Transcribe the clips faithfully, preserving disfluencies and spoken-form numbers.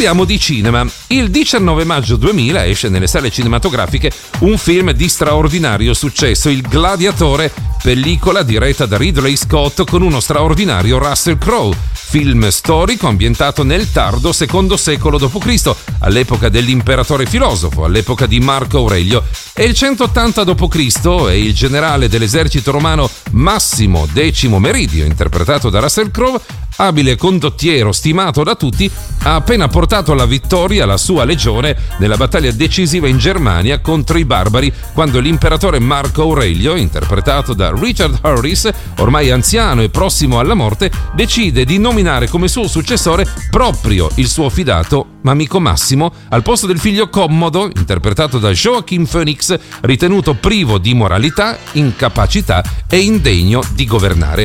Parliamo di cinema. Il diciannove maggio duemila esce nelle sale cinematografiche un film di straordinario successo, Il Gladiatore, pellicola diretta da Ridley Scott con uno straordinario Russell Crowe. Film storico ambientato nel tardo secondo secolo dopo Cristo, all'epoca dell'imperatore filosofo, all'epoca di Marco Aurelio. È il centottanta dopo Cristo e il generale dell'esercito romano Massimo Decimo Meridio, interpretato da Russell Crowe, abile condottiero stimato da tutti, ha appena portato alla vittoria la sua legione nella battaglia decisiva in Germania contro i barbari, quando l'imperatore Marco Aurelio, interpretato da Richard Harris, ormai anziano e prossimo alla morte, decide di nominare come suo successore proprio il suo fidato ma amico Massimo, al posto del figlio Commodo, interpretato da Joaquin Phoenix, ritenuto privo di moralità, incapacità e indegno di governare.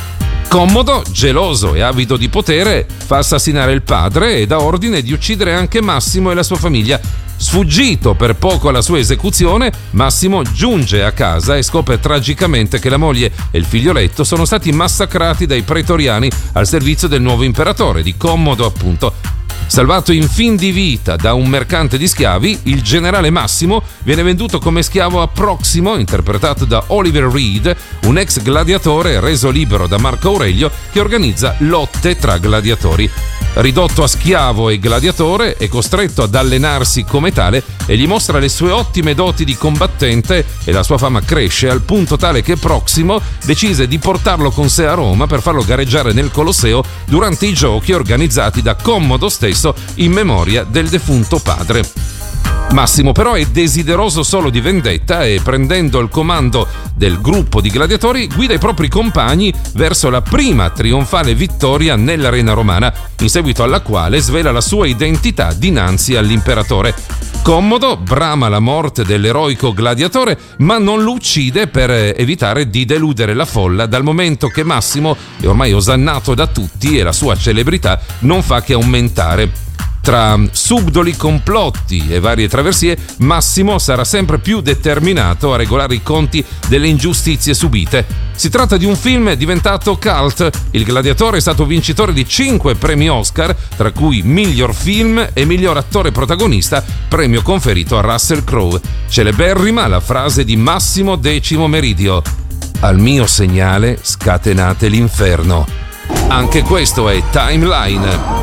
Commodo, geloso e avido di potere, fa assassinare il padre e dà ordine di uccidere anche Massimo e la sua famiglia. Sfuggito per poco alla sua esecuzione, Massimo giunge a casa e scopre tragicamente che la moglie e il figlioletto sono stati massacrati dai pretoriani al servizio del nuovo imperatore, di Commodo appunto. Salvato in fin di vita da un mercante di schiavi, il generale Massimo viene venduto come schiavo a Proximo, interpretato da Oliver Reed, un ex gladiatore reso libero da Marco Aurelio che organizza lotte tra gladiatori. Ridotto a schiavo e gladiatore, è costretto ad allenarsi come tale e gli mostra le sue ottime doti di combattente e la sua fama cresce al punto tale che Proximo decise di portarlo con sé a Roma per farlo gareggiare nel Colosseo durante i giochi organizzati da Commodo stesso in memoria del defunto padre. Massimo però è desideroso solo di vendetta e, prendendo il comando del gruppo di gladiatori, guida i propri compagni verso la prima trionfale vittoria nell'arena romana, in seguito alla quale svela la sua identità dinanzi all'imperatore. Commodo brama la morte dell'eroico gladiatore, ma non lo uccide per evitare di deludere la folla, dal momento che Massimo è ormai osannato da tutti e la sua celebrità non fa che aumentare. Tra subdoli complotti e varie traversie, Massimo sarà sempre più determinato a regolare i conti delle ingiustizie subite. Si tratta di un film diventato cult. Il Gladiatore è stato vincitore di cinque premi Oscar, tra cui miglior film e miglior attore protagonista, premio conferito a Russell Crowe. Celeberrima la frase di Massimo Decimo Meridio: "Al mio segnale scatenate l'inferno". Anche questo è Timeline.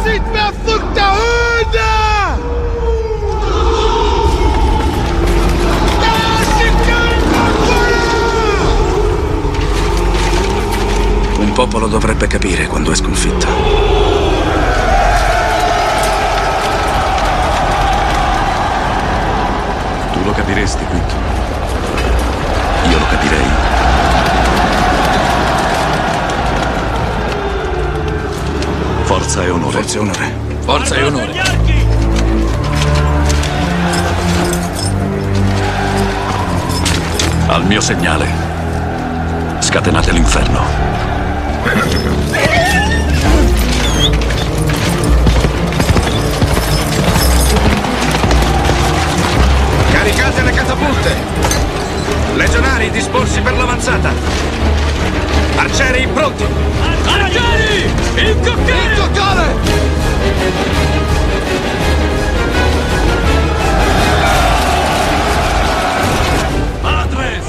Un popolo dovrebbe capire quando è sconfitto. Tu lo capiresti, Quinto? Io lo capirei. Forza e onore. Forza e onore. Forza e onore. Al mio segnale, scatenate l'inferno. Caricate le catapulte. Legionari disposti per l'avanzata. Arcieri pronti. Arcieri! Incoccare! Incoccare! Atres!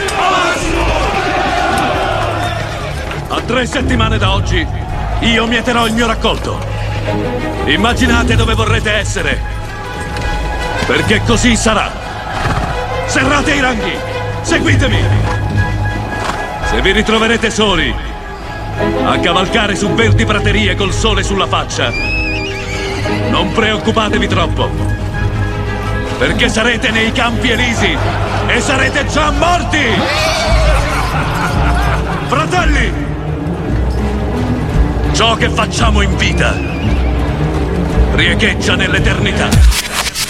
A tre settimane da oggi io mieterò il mio raccolto. Immaginate dove vorrete essere, perché così sarà. Serrate i ranghi, seguitemi. Se vi ritroverete soli a cavalcare su verdi praterie col sole sulla faccia, non preoccupatevi troppo, perché sarete nei campi elisi e sarete già morti! Fratelli, ciò che facciamo in vita riecheggia nell'eternità.